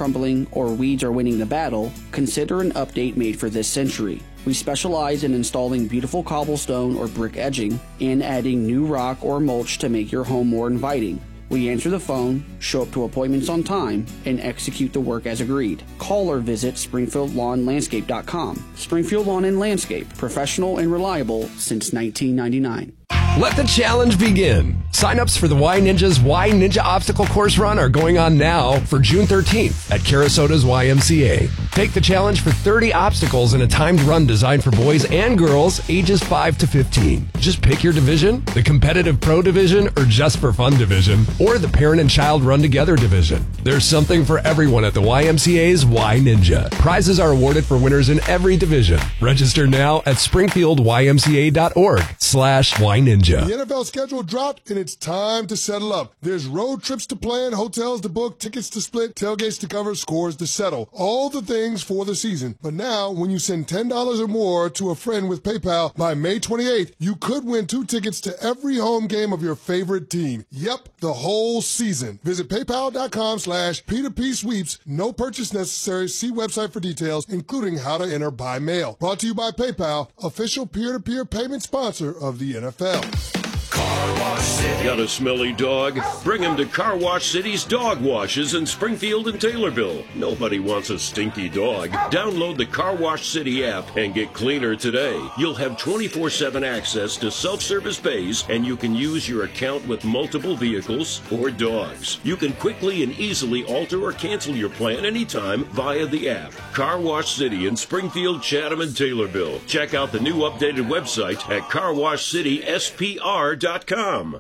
crumbling, or weeds are winning the battle, consider an update made for this century. We specialize in installing beautiful cobblestone or brick edging and adding new rock or mulch to make your home more inviting. We answer the phone, show up to appointments on time, and execute the work as agreed. Call or visit SpringfieldLawnLandscape.com. Springfield Lawn and Landscape, professional and reliable since 1999. Let the challenge begin. Sign-ups for the Y Ninja's Y Ninja Obstacle Course Run are going on now for June 13th at Carasota's YMCA. Take the challenge for 30 obstacles in a timed run designed for boys and girls ages 5 to 15. Just pick your division, the competitive pro division or just for fun division, or the parent and child run together division. There's something for everyone at the YMCA's Y Ninja. Prizes are awarded for winners in every division. Register now at springfieldymca.org/YNinja. The NFL schedule dropped, and it's time to settle up. There's road trips to plan, hotels to book, tickets to split, tailgates to cover, scores to settle. All the things for the season. But now, when you send $10 or more to a friend with PayPal by May 28th, you could win 2 tickets to every home game of your favorite team. Yep, the whole season. Visit paypal.com/P2P sweeps. No purchase necessary. See website for details, including how to enter by mail. Brought to you by PayPal, official peer-to-peer payment sponsor of the NFL. Car Wash City. Got a smelly dog? Bring him to Car Wash City's dog washes in Springfield and Taylorville. Nobody wants a stinky dog. Download the Car Wash City app and get cleaner today. You'll have 24/7 access to self-service bays, and you can use your account with multiple vehicles or dogs. You can quickly and easily alter or cancel your plan anytime via the app. Car Wash City in Springfield, Chatham, and Taylorville. Check out the new updated website at carwashcityspr.com. From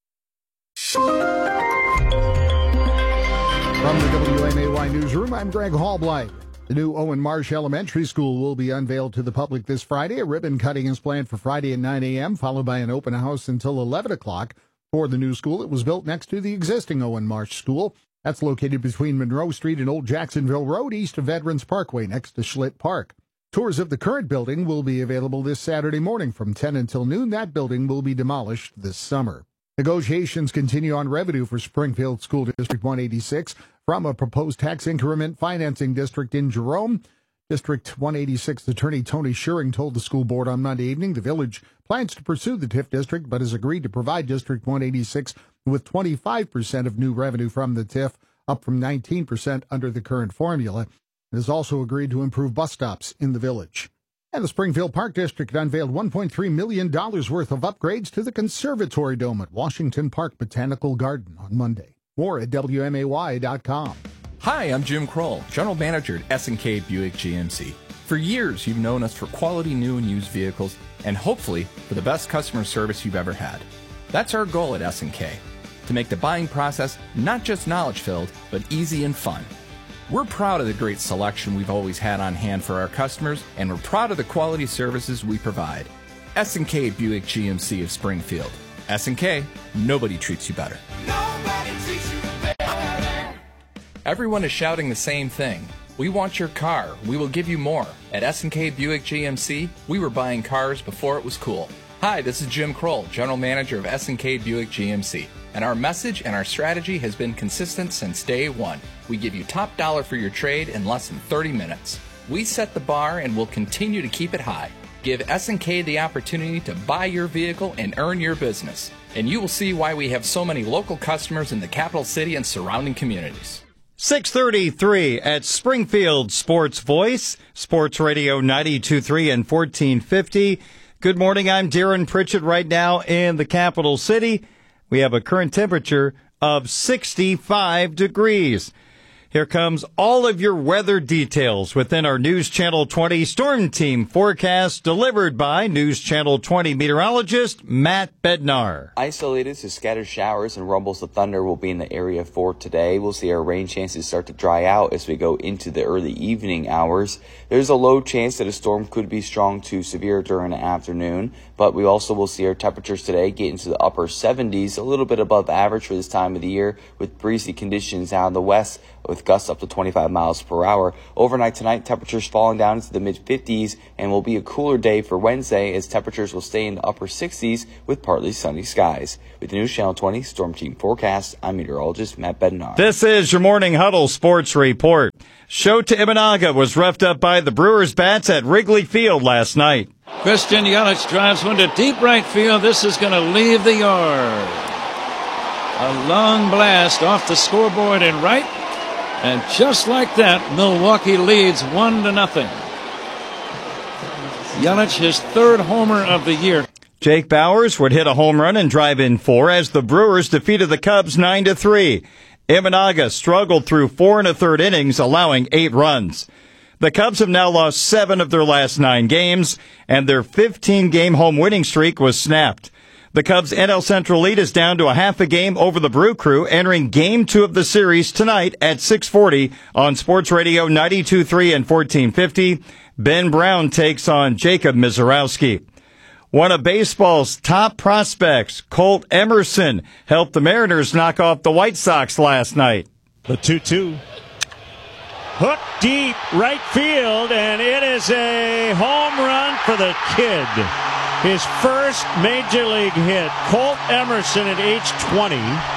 the WMAY newsroom, I'm Greg Hallblight. The new Owen Marsh Elementary School will be unveiled to the public this Friday. A ribbon cutting is planned for Friday at 9 a.m., followed by an open house until 11 o'clock. For the new school, it was built next to the existing Owen Marsh School. That's located between Monroe Street and Old Jacksonville Road, east of Veterans Parkway, next to Schlitt Park. Tours of the current building will be available this Saturday morning from 10 until noon. That building will be demolished this summer. Negotiations continue on revenue for Springfield School District 186 from a proposed tax increment financing district in Jerome. District 186 Attorney Tony Schuring told the school board on Monday evening the village plans to pursue the TIF district, but has agreed to provide District 186 with 25% of new revenue from the TIF, up from 19% under the current formula. It has also agreed to improve bus stops in the village. And the Springfield Park District unveiled $1.3 million worth of upgrades to the Conservatory Dome at Washington Park Botanical Garden on Monday. More at WMAY.com. Hi, I'm Jim Kroll, General Manager at S&K Buick GMC. For years, you've known us for quality new and used vehicles, and hopefully for the best customer service you've ever had. That's our goal at S&K, to make the buying process not just knowledge-filled, but easy and fun. We're proud of the great selection we've always had on hand for our customers, and we're proud of the quality services we provide. S&K Buick GMC of Springfield. S&K, nobody treats you better. Nobody treats you better. Everyone is shouting the same thing. We want your car. We will give you more. At S&K Buick GMC, we were buying cars before it was cool. Hi, this is Jim Kroll, General Manager of S&K Buick GMC. And our message and our strategy has been consistent since day one. We give you top dollar for your trade in less than 30 minutes. We set the bar and will continue to keep it high. Give S&K the opportunity to buy your vehicle and earn your business. And you will see why we have so many local customers in the capital city and surrounding communities. 6:33 at Springfield Sports Voice, Sports Radio 92.3 and 1450. Good morning, I'm Darren Pritchett right now in the capital city. We have a current temperature of 65 degrees. Here comes all of your weather details within our News Channel 20 Storm Team forecast delivered by News Channel 20 meteorologist Matt Bednar. Isolated to scattered showers and rumbles of thunder will be in the area for today. We'll see our rain chances start to dry out as we go into the early evening hours. There's a low chance that a storm could be strong to severe during the afternoon, but we also will see our temperatures today get into the upper 70s, a little bit above average for this time of the year, with breezy conditions out in the west, with gusts up to 25 miles per hour. Overnight tonight, temperatures falling down into the mid-50s, and will be a cooler day for Wednesday as temperatures will stay in the upper 60s with partly sunny skies. With the News Channel 20 Storm Team forecast, I'm meteorologist Matt Bednar. This is your Morning Huddle Sports Report. Shota Imanaga was roughed up by the Brewers bats at Wrigley Field last night. Christian Yelich drives one to deep right field. This is going to leave the yard. A long blast off the scoreboard in right. And just like that, Milwaukee leads 1-0. Yelich, his third homer of the year. Jake Bauers would hit a home run and drive in 4 as the Brewers defeated the Cubs 9-3. Imanaga struggled through 4 1/3 innings, allowing 8 runs. The Cubs have now lost 7 of their last 9 games, and their 15-game home winning streak was snapped. The Cubs' NL Central lead is down to a half a game over the Brew Crew, entering Game 2 of the series tonight at 6:40 on Sports Radio 92.3 and 1450. Ben Brown takes on Jacob Mizorowski. One of baseball's top prospects, Colt Emerson, helped the Mariners knock off the White Sox last night. The 2-2. Hook deep, right field, and it is a home run for the kid. His first major league hit. Colt Emerson at age 20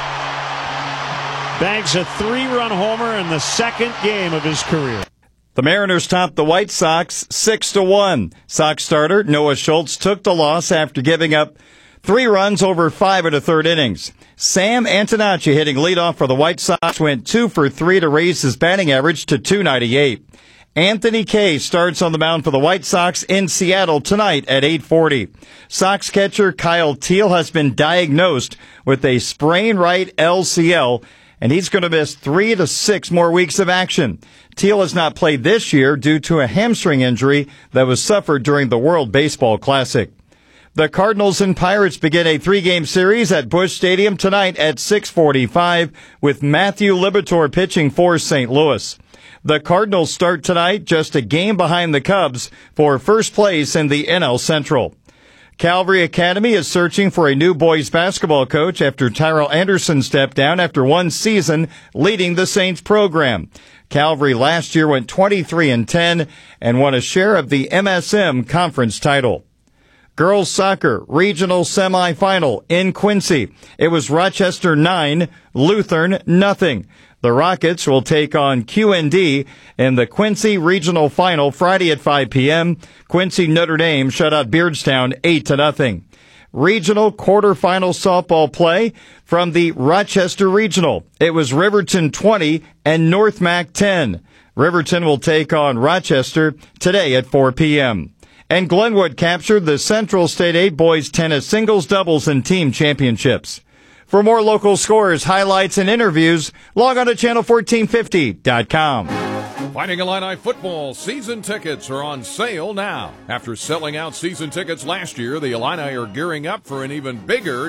bags a 3-run homer in the second game of his career. The Mariners topped the White Sox 6-1. Sox starter Noah Schultz took the loss after giving up 3 runs over 5 1/3 innings. Sam Antonacci, hitting leadoff for the White Sox, went 2 for 3 to raise his batting average to .298. Anthony Kay starts on the mound for the White Sox in Seattle tonight at 8:40. Sox catcher Kyle Teel has been diagnosed with a sprained right LCL, and he's going to miss 3 to 6 more weeks of action. Teel has not played this year due to a hamstring injury that was suffered during the World Baseball Classic. The Cardinals and Pirates begin a 3-game series at Busch Stadium tonight at 6:45 with Matthew Liberatore pitching for St. Louis. The Cardinals start tonight just a game behind the Cubs for first place in the NL Central. Calvary Academy is searching for a new boys basketball coach after Tyrell Anderson stepped down after 1 season leading the Saints program. Calvary last year went 23-10 and won a share of the MSM conference title. Girls soccer regional semifinal in Quincy. It was Rochester 9, Lutheran nothing. The Rockets will take on QND in the Quincy Regional Final Friday at 5 p.m. Quincy Notre Dame shut out Beardstown 8-0. Regional quarterfinal softball play from the Rochester Regional. It was Riverton 20 and North Mac 10. Riverton will take on Rochester today at 4 p.m. And Glenwood captured the Central State 8 boys tennis singles, doubles, and team championships. For more local scores, highlights, and interviews, log on to channel1450.com. Fighting Illini football season tickets are on sale now. After selling out season tickets last year, the Illini are gearing up for an even bigger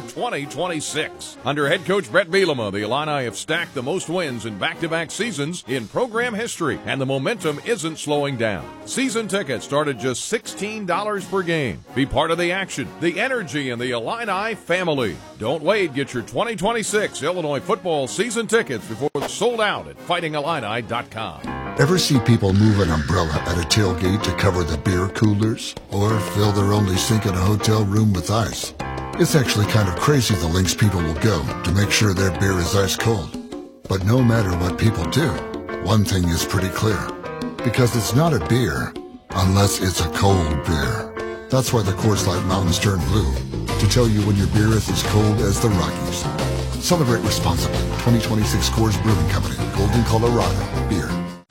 2026. Under head coach Brett Bielema, the Illini have stacked the most wins in back-to-back seasons in program history, and the momentum isn't slowing down. Season tickets start at just $16 per game. Be part of the action, the energy, and the Illini family. Don't wait. Get your 2026 Illinois football season tickets before they're sold out at fightingillini.com. Ever see people move an umbrella at a tailgate to cover the beer coolers? Or fill their only sink in a hotel room with ice? It's actually kind of crazy the lengths people will go to make sure their beer is ice cold. But no matter what people do, one thing is pretty clear. Because it's not a beer unless it's a cold beer. That's why the Coors Light Mountains turn blue, to tell you when your beer is as cold as the Rockies. Celebrate responsibly. 2026 Coors Brewing Company, Golden, Colorado. Beer.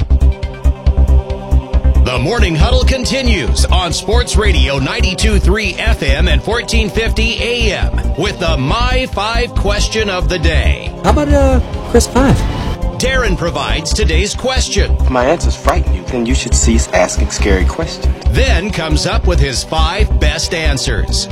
The Morning Huddle continues on Sports Radio 92.3 FM and 1450 AM with the My 5 question of the day. How about Chris 5? Darren provides today's question. If my answers frighten you, then you should cease asking scary questions. Then comes up with his 5 best answers.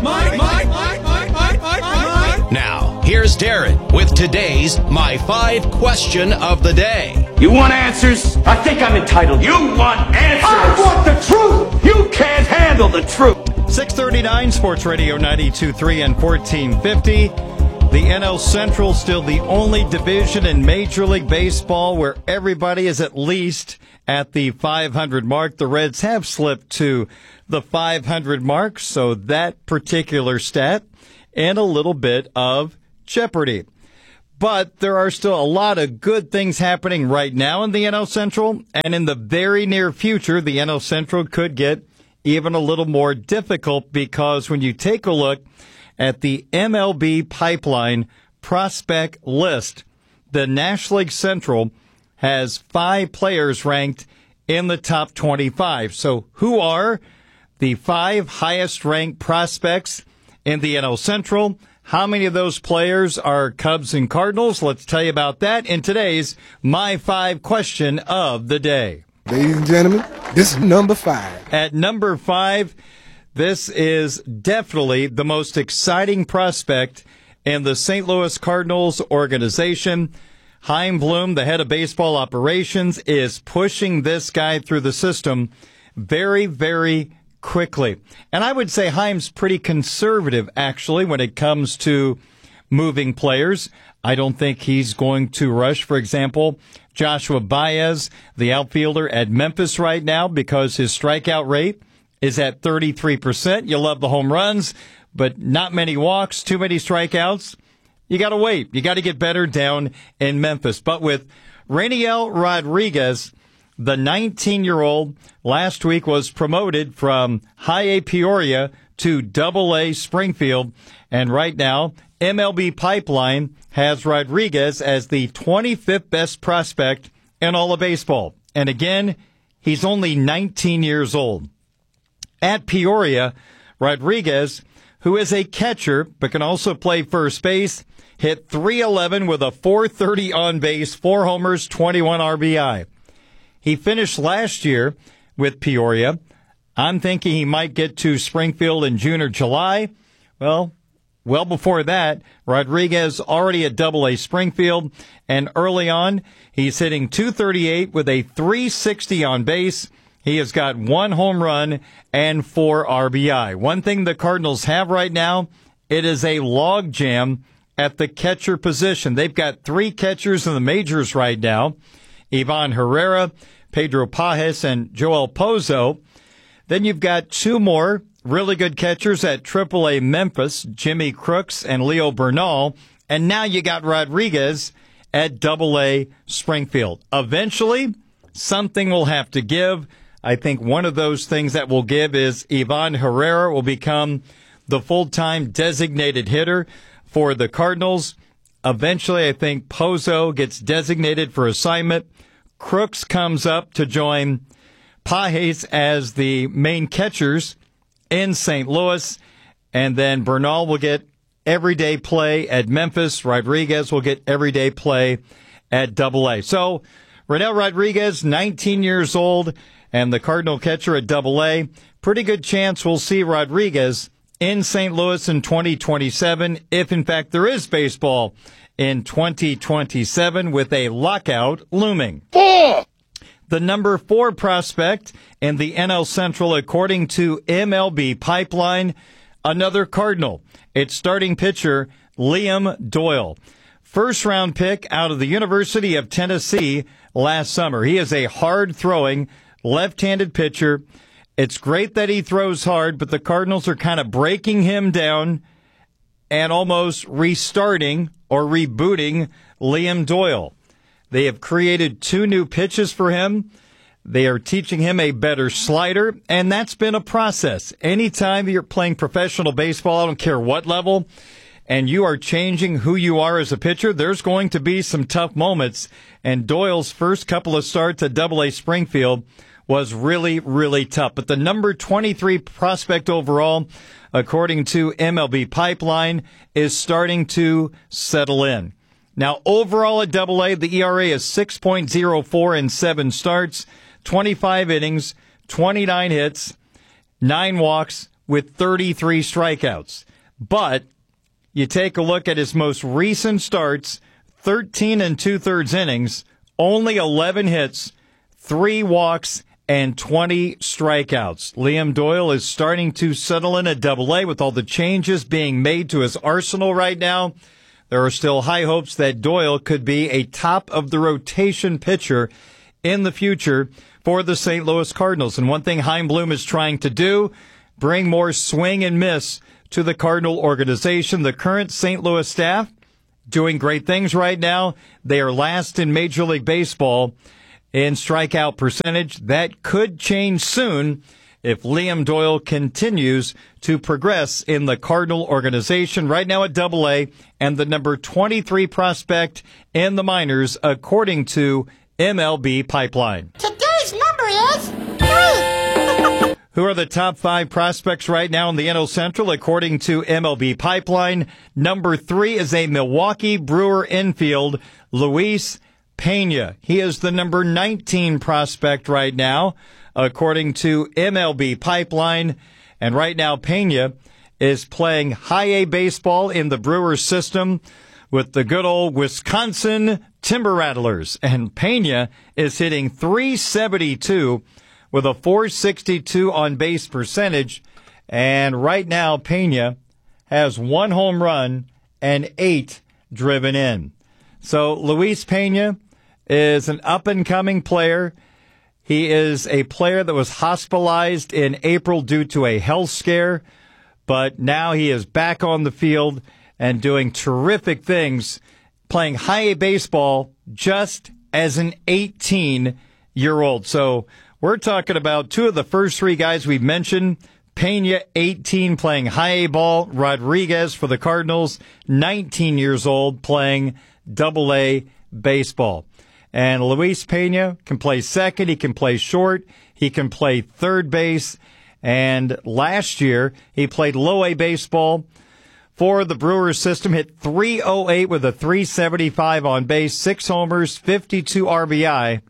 Now, here's Darren with today's My 5 question of the day. You want answers? I think I'm entitled. You want answers? I want the truth! You can't handle the truth! 639 Sports Radio 92.3 and 1450. The NL Central still the only division in Major League Baseball where everybody is at least at the 500 mark. The Reds have slipped to the 500 mark, so that particular stat in a little bit of jeopardy. But there are still a lot of good things happening right now in the NL Central, and in the very near future, the NL Central could get even a little more difficult, because when you take a look at the MLB Pipeline prospect list, the National League Central has 5 players ranked in the top 25. So who are the 5 highest ranked prospects in the NL Central? How many of those players are Cubs and Cardinals? Let's tell you about that in today's My 5 question of the day. Ladies and gentlemen, this is number 5. At number 5, this is definitely the most exciting prospect in the St. Louis Cardinals organization. Chaim Bloom, the head of baseball operations, is pushing this guy through the system very, very quickly. And I would say Chaim's pretty conservative, actually, when it comes to moving players. I don't think he's going to rush, for example, Joshua Baez, the outfielder at Memphis right now, because his strikeout rate is at 33%. You love the home runs, but not many walks, too many strikeouts. You got to wait. You got to get better down in Memphis. But with Raniel Rodriguez, the 19-year-old, last week was promoted from High A Peoria to Double A Springfield. And right now, MLB Pipeline has Rodriguez as the 25th best prospect in all of baseball. And again, he's only 19 years old. At Peoria, Rodriguez, who is a catcher but can also play first base, hit .311 with a .430 on base, 4 homers, 21 RBI. He finished last year with Peoria. I'm thinking he might get to Springfield in June or July. Well before that, Rodriguez already at Double A Springfield, and early on, he's hitting .238 with a .360 on base. He has got 1 home run and 4 RBI. One thing the Cardinals have right now, it is a log jam at the catcher position. They've got 3 catchers in the majors right now: Ivan Herrera, Pedro Pajes, and Joel Pozo. Then you've got 2 more really good catchers at AAA Memphis, Jimmy Crooks and Leo Bernal. And now you got Rodriguez at AA Springfield. Eventually, something will have to give. I think one of those things that will give is Ivan Herrera will become the full-time designated hitter for the Cardinals. Eventually, I think Pozo gets designated for assignment. Crooks comes up to join Pajes as the main catchers in St. Louis. And then Bernal will get everyday play at Memphis. Rodriguez will get everyday play at AA. So, Raniel Rodriguez, 19 years old, and the Cardinal catcher at AA. Pretty good chance we'll see Rodriguez in St. Louis in 2027, if in fact there is baseball in 2027, with a lockout looming. The number 4 prospect in the NL Central, according to MLB Pipeline, another Cardinal. It's starting pitcher Liam Doyle. First-round pick out of the University of Tennessee last summer. He is a hard-throwing, left-handed pitcher. It's great that he throws hard, but the Cardinals are kind of breaking him down and almost restarting or rebooting Liam Doyle. They have created 2 new pitches for him. They are teaching him a better slider, and that's been a process. Anytime you're playing professional baseball, I don't care what level, and you are changing who you are as a pitcher, there's going to be some tough moments. And Doyle's first couple of starts at AA Springfield was really, really tough. But the number 23 prospect overall, according to MLB Pipeline, is starting to settle in. Now, overall at AA, the ERA is 6.04 in 7 starts, 25 innings, 29 hits, 9 walks with 33 strikeouts. But you take a look at his most recent starts, 13 2/3 innings, only 11 hits, 3 walks, and 20 strikeouts. Liam Doyle is starting to settle in at AA with all the changes being made to his arsenal right now. There are still high hopes that Doyle could be a top-of-the-rotation pitcher in the future for the St. Louis Cardinals. And one thing Chaim Bloom is trying to do, bring more swing and miss to the Cardinal organization. The current St. Louis staff doing great things right now. They are last in Major League Baseball in strikeout percentage. That could change soon if Liam Doyle continues to progress in the Cardinal organization. Right now at Double-A, and the number 23 prospect in the minors, according to MLB Pipeline. Today's number is 3. Who are the top 5 prospects right now in the NL Central, according to MLB Pipeline? Number 3 is a Milwaukee Brewer infield, Luis Pena. He is the number 19 prospect right now, according to MLB Pipeline. And right now, Pena is playing high A baseball in the Brewers system with the good old Wisconsin Timber Rattlers. And Pena is hitting .372 with a .462 on base percentage. And right now, Pena has 1 home run and 8 driven in. So Luis Pena is an up-and-coming player. He is a player that was hospitalized in April due to a health scare, but now he is back on the field and doing terrific things, playing high A baseball just as an 18-year-old. So we're talking about 2 of the first 3 guys we've mentioned. Pena, 18, playing high A ball. Rodriguez for the Cardinals, 19 years old, playing Double-A baseball. And Luis Pena can play second, he can play short, he can play third base. And last year, he played low A baseball for the Brewers system, hit .308 with a .375 on base, 6 homers, 52 RBI.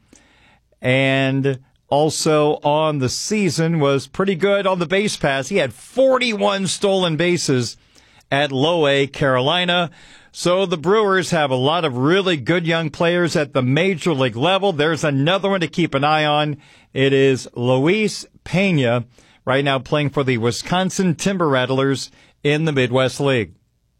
And also on the season was pretty good on the base pass. He had 41 stolen bases at low A Carolina. So the Brewers have a lot of really good young players at the major league level. There's another one to keep an eye on. It is Luis Pena, right now playing for the Wisconsin Timber Rattlers in the Midwest League.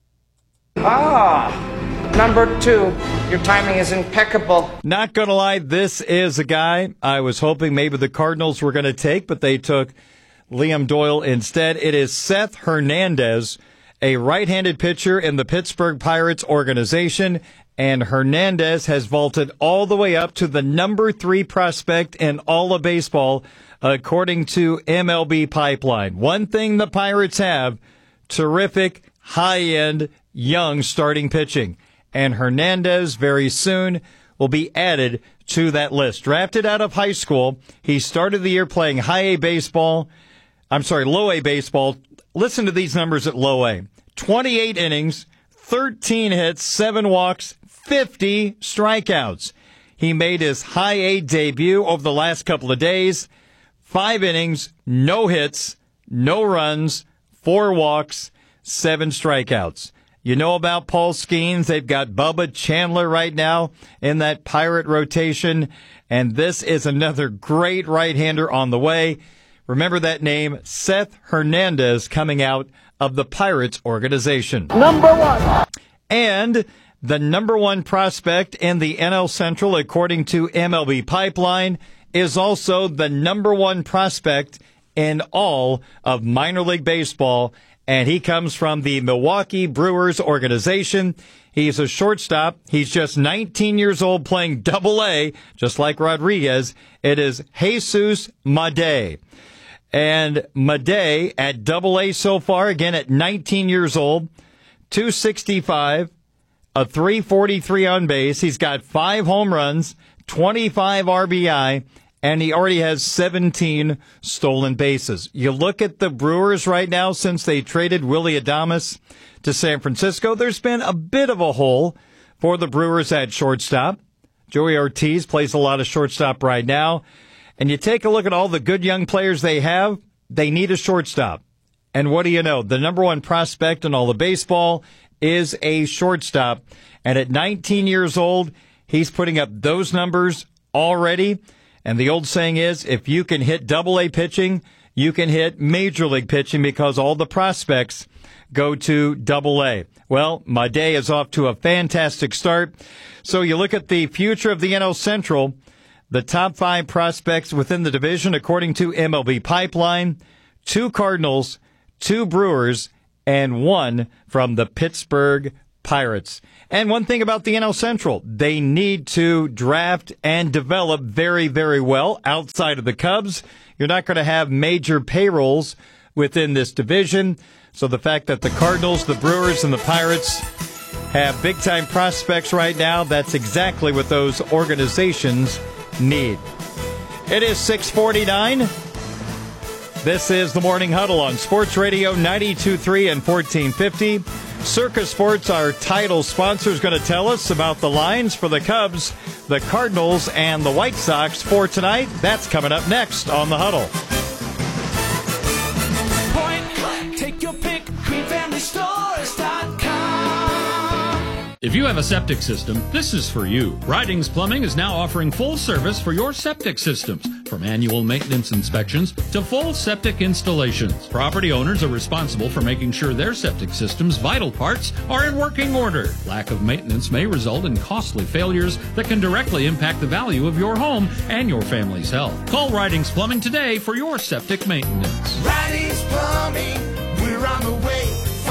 Number 2. Your timing is impeccable. Not going to lie, this is a guy I was hoping maybe the Cardinals were going to take, but they took Liam Doyle instead. It is Seth Hernandez, a right-handed pitcher in the Pittsburgh Pirates organization, and Hernandez has vaulted all the way up to the number 3 prospect in all of baseball, according to MLB Pipeline. One thing the Pirates have, terrific, high-end, young starting pitching. And Hernandez very soon will be added to that list. Drafted out of high school, he started the year playing low A baseball. Listen to these numbers at low A. 28 innings, 13 hits, 7 walks, 50 strikeouts. He made his high A debut over the last couple of days. 5 innings, no hits, no runs, 4 walks, 7 strikeouts. You know about Paul Skeens. They've got Bubba Chandler right now in that Pirate rotation. And this is another great right-hander on the way. Remember that name, Seth Hernandez, coming out of the Pirates organization. Number 1. And the number 1 prospect in the NL Central, according to MLB Pipeline, is also the number 1 prospect in all of minor league baseball. And he comes from the Milwaukee Brewers organization. He's a shortstop. He's just 19 years old, playing Double-A, just like Rodriguez. It is Jesus Madej. And Madej at Double-A so far, again at 19 years old, .265, a .343 on base. He's got 5 home runs, 25 RBI, and he already has 17 stolen bases. You look at the Brewers right now, since they traded Willy Adames to San Francisco, there's been a bit of a hole for the Brewers at shortstop. Joey Ortiz plays a lot of shortstop right now. And you take a look at all the good young players they have, they need a shortstop. And what do you know? The number 1 prospect in all of baseball is a shortstop. And at 19 years old, he's putting up those numbers already. And the old saying is, if you can hit Double-A pitching, you can hit Major League pitching, because all the prospects go to Double-A. Well, Madej is off to a fantastic start. So you look at the future of the NL Central, the top 5 prospects within the division, according to MLB Pipeline, 2 Cardinals, 2 Brewers, and 1 from the Pittsburgh Pirates. And one thing about the NL Central, they need to draft and develop very, very well outside of the Cubs. You're not going to have major payrolls within this division. So the fact that the Cardinals, the Brewers, and the Pirates have big-time prospects right now, that's exactly what those organizations need. It is 6:49. This is the Morning Huddle on Sports Radio 92.3 and 1450. Circa Sports, our title sponsor, is going to tell us about the lines for the Cubs, the Cardinals, and the White Sox for tonight. That's coming up next on the Huddle. Point, take your pick, greenfamilystores.com. If you have a septic system, this is for you. Ridings Plumbing is now offering full service for your septic systems, from annual maintenance inspections to full septic installations. Property owners are responsible for making sure their septic system's vital parts are in working order. Lack of maintenance may result in costly failures that can directly impact the value of your home and your family's health. Call Ridings Plumbing today for your septic maintenance. Ridings Plumbing, we're on the way.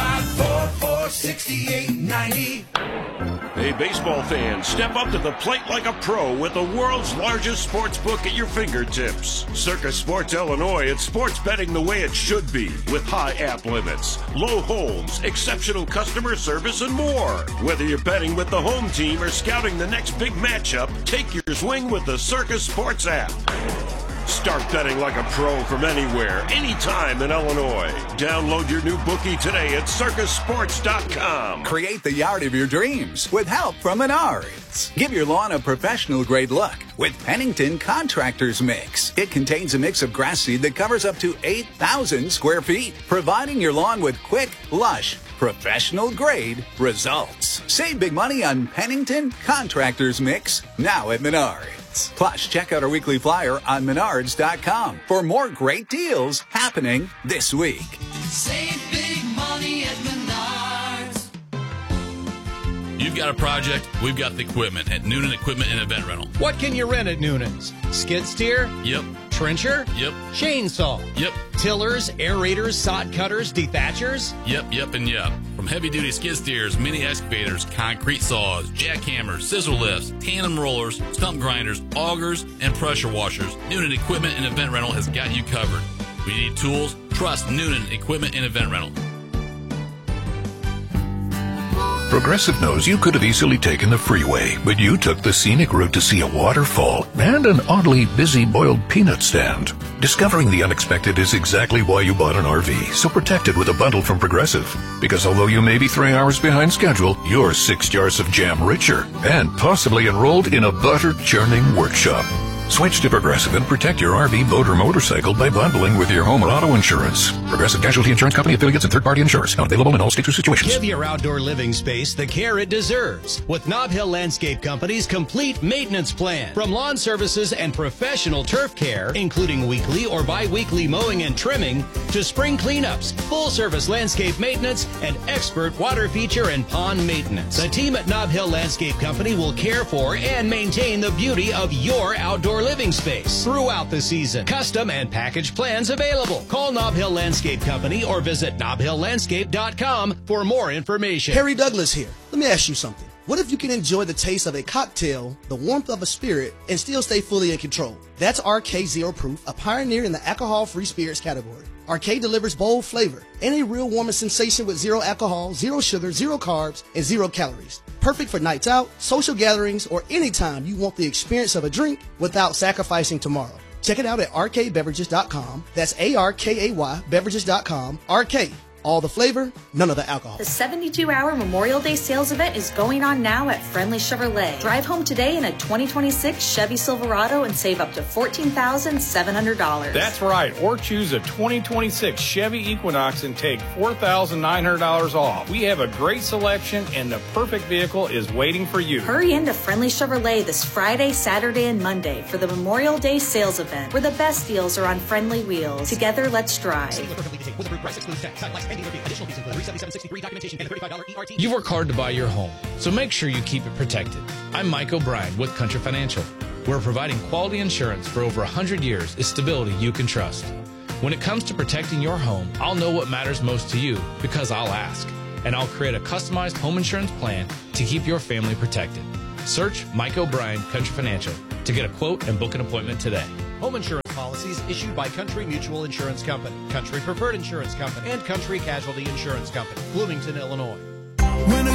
544-6890. Hey, baseball fans, step up to the plate like a pro with the world's largest sports book at your fingertips. Circa Sports Illinois, it's sports betting the way it should be, with high app limits, low holds, exceptional customer service, and more. Whether you're betting with the home team or scouting the next big matchup, take your swing with the Circa Sports app. Start betting like a pro from anywhere, anytime in Illinois. Download your new bookie today at circusports.com. Create the yard of your dreams with help from Menards. Give your lawn a professional-grade look with Pennington Contractors Mix. It contains a mix of grass seed that covers up to 8,000 square feet, providing your lawn with quick, lush, professional-grade results. Save big money on Pennington Contractors Mix now at Menards. Plus, check out our weekly flyer on Menards.com for more great deals happening this week. Save big money at Menards. You've got a project, we've got the equipment at Noonan Equipment and Event Rental. What can you rent at Noonan's? Skid steer? Yep. Trencher? Yep. Chainsaw? Yep. Tillers, aerators, sod cutters, dethatchers? Yep, and yep. From heavy-duty skid steers, mini excavators, concrete saws, jackhammers, scissor lifts, tandem rollers, stump grinders, augers, and pressure washers, Noonan Equipment and Event Rental has got you covered. We need tools? Trust Noonan Equipment and Event Rental. Progressive knows you could have easily taken the freeway, but you took the scenic route to see a waterfall and an oddly busy boiled peanut stand. Discovering the unexpected is exactly why you bought an RV, so protect it with a bundle from Progressive. Because although you may be 3 hours behind schedule, you're 6 jars of jam richer and possibly enrolled in a butter churning workshop. Switch to Progressive and protect your RV, boat, or motorcycle by bundling with your home or auto insurance. Progressive Casualty Insurance Company affiliates and third-party insurers. Not available in all states or situations. Give your outdoor living space the care it deserves with Nob Hill Landscape Company's complete maintenance plan. From lawn services and professional turf care, including weekly or bi-weekly mowing and trimming, to spring cleanups, full-service landscape maintenance, and expert water feature and pond maintenance. The team at Nob Hill Landscape Company will care for and maintain the beauty of your outdoor living space throughout the season. Custom and package plans available. Call Nob Hill Landscape Company or visit knobhilllandscape.com for more information. Harry Douglas here. Let me ask you something. What if you can enjoy the taste of a cocktail, the warmth of a spirit, and still stay fully in control? That's RK Zero Proof, a pioneer in the alcohol-free spirits category. RK delivers bold flavor and a real warming sensation with zero alcohol, zero sugar, zero carbs, and 0 calories. Perfect for nights out, social gatherings, or anytime you want the experience of a drink without sacrificing tomorrow. Check it out at rkbeverages.com. That's ARKAY beverages.com. RK. All the flavor, none of the alcohol. The 72-hour Memorial Day sales event is going on now at Friendly Chevrolet. Drive home today in a 2026 Chevy Silverado and save up to $14,700. That's right. Or choose a 2026 Chevy Equinox and take $4,900 off. We have a great selection and the perfect vehicle is waiting for you. Hurry into Friendly Chevrolet this Friday, Saturday, and Monday for the Memorial Day sales event, where the best deals are on friendly wheels. Together, let's drive. You work hard to buy your home, so make sure you keep it protected. I'm Mike O'Brien with Country Financial. We're providing quality insurance for over 100 years is stability you can trust. When it comes to protecting your home, I'll know what matters most to you because I'll ask. and I'll create a customized home insurance plan to keep your family protected. Search Mike O'Brien Country Financial to get a quote and book an appointment today. Home insurance policies issued by Country Mutual Insurance Company, Country Preferred Insurance Company, and Country Casualty Insurance Company, Bloomington, Illinois.